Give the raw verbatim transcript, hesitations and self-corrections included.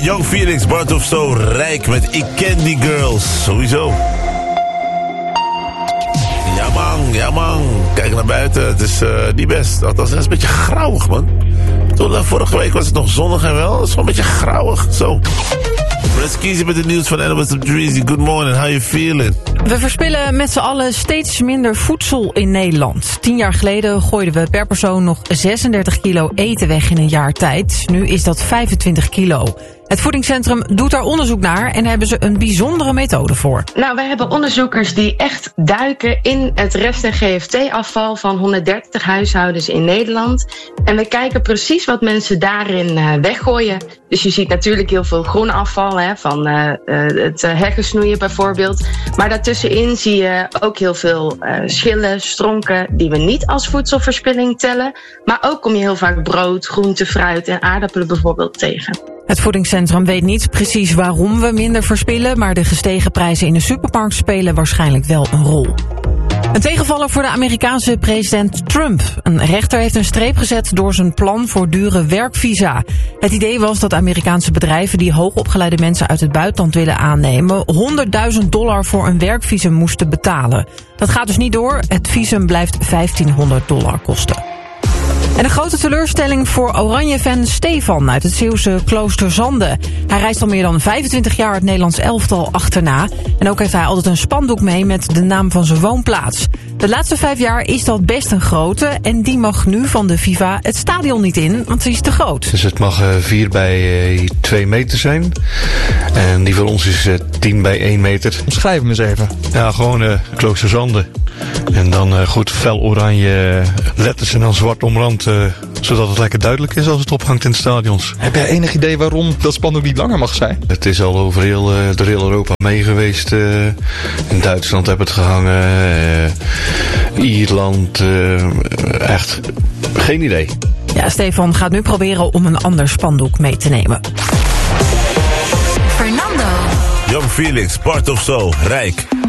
Young Felix, Bart of Zo, Rijk met Ik Ken Die Girls. Sowieso. Ja man, ja man. Kijk naar buiten, het is uh, niet best. Althans, het is een beetje grauwig, man. Toen, uh, vorige week was het nog zonnig en wel. Het is wel een beetje grauwig, zo. Let's kiezen met het nieuws van Elvis of Dreezy. Good morning, how you feeling? We verspillen met z'n allen steeds minder voedsel in Nederland. Tien jaar geleden gooiden we per persoon nog zesendertig kilo eten weg in een jaar tijd. Nu is dat vijfentwintig kilo. Het voedingscentrum doet daar onderzoek naar en daar hebben ze een bijzondere methode voor. Nou, wij hebben onderzoekers die echt duiken in het rest- en G F T-afval van honderddertig huishoudens in Nederland. En we kijken precies wat mensen daarin uh, weggooien. Dus je ziet natuurlijk heel veel groen afval, hè, van uh, uh, het uh, heggensnoeien bijvoorbeeld. Maar daartussenin zie je ook heel veel uh, schillen, stronken, die we niet als voedselverspilling tellen. Maar ook kom je heel vaak brood, groente, fruit en aardappelen bijvoorbeeld tegen. Het voedingscentrum weet niet precies waarom we minder verspillen, maar de gestegen prijzen in de supermarkt spelen waarschijnlijk wel een rol. Een tegenvaller voor de Amerikaanse president Trump. Een rechter heeft een streep gezet door zijn plan voor dure werkvisa. Het idee was dat Amerikaanse bedrijven die hoogopgeleide mensen uit het buitenland willen aannemen honderdduizend dollar voor een werkvisum moesten betalen. Dat gaat dus niet door. Het visum blijft vijftienhonderd dollar kosten. En een grote teleurstelling voor Oranje-fan Stefan uit het Zeeuwse Kloosterzande. Hij reist al meer dan vijfentwintig jaar het Nederlands elftal achterna. En ook heeft hij altijd een spandoek mee met de naam van zijn woonplaats. De laatste vijf jaar is dat best een grote. En die mag nu van de FIFA het stadion niet in, want die is te groot. Dus het mag vier bij twee meter zijn. En die van ons is tien bij één meter. Omschrijf hem eens even. Ja, gewoon uh, Kloosterzande. En dan uh, goed fel oranje letters en dan zwart omrand. Uh, zodat het lekker duidelijk is als het ophangt in de stadions. Heb jij enig idee waarom dat spandoek niet langer mag zijn? Het is al over heel, uh, door heel Europa mee geweest. Uh, in Duitsland heb het gehangen. Uh, Ierland. Uh, echt geen idee. Ja, Stefan gaat nu proberen om een ander spandoek mee te nemen. Young Felix, Bart of Zo, Rijk.